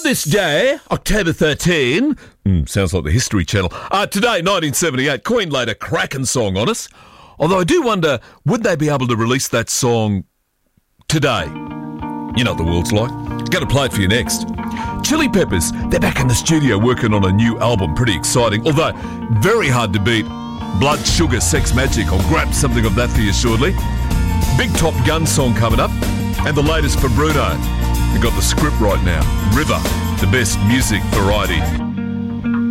this day, October 13, sounds like the History Channel, today, 1978, Queen laid a cracking song on us. Although I do wonder, would they be able to release that song today? You know what the world's like. Going to play it for you next. Chili Peppers, they're back in the studio working on a new album. Pretty exciting, although very hard to beat Blood Sugar Sex Magic. I'll grab something of that for you shortly. Big Top Gun song coming up, and the latest for Bruno. We've got the script right now. River, the best music variety.